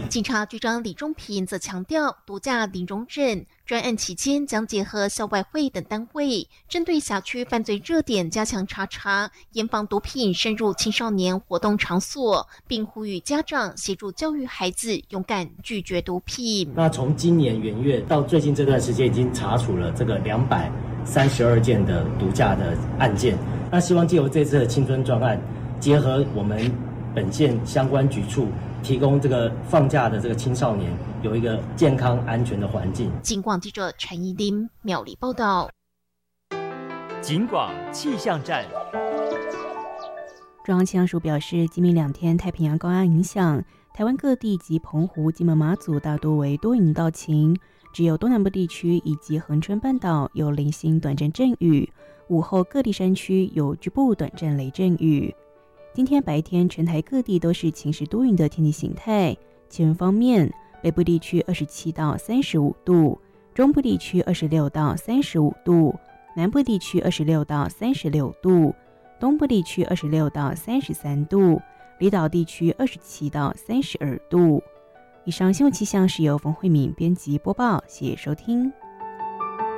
警察局长李忠平则强调，毒驾零容忍，专案期间将结合消委会等单位，针对辖区犯罪热点加强查，严防毒品深入青少年活动场所，并呼吁家长协助教育孩子勇敢拒绝毒品。 那从今年元月到最近这段时间，已经查处了这个232件的毒驾的案件。那希望借由这次的青春专案，结合我们本县相关局处，提供这个放假的这个青少年有一个健康安全的环境。 警广记者陈怡琳苗栗报道。 警广气象站。 中央气象署表示，今明2天太平洋高压影响，台湾各地及澎湖、金门、马祖大多为多云到晴，只有东南部地区以及恒春半岛有零星短暂阵雨，午后各地山区有局部短暂雷阵雨。今天白天全台各地都是晴时多云的天气形态。气温方面，北部地区27到35度，中部地区26到35度，南部地区26到36度，东部地区26到33度，离岛地区27到32度。以上新闻气象是由冯慧敏编辑播报，谢谢收听。